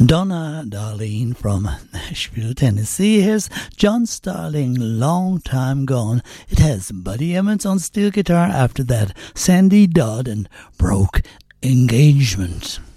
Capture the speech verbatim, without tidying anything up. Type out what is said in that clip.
Donna Darlene from Nashville, Tennessee. Here's John Starling, Long Time Gone. It has Buddy Emmons on steel guitar. After that, Sandy Dodd and Broke Engagement.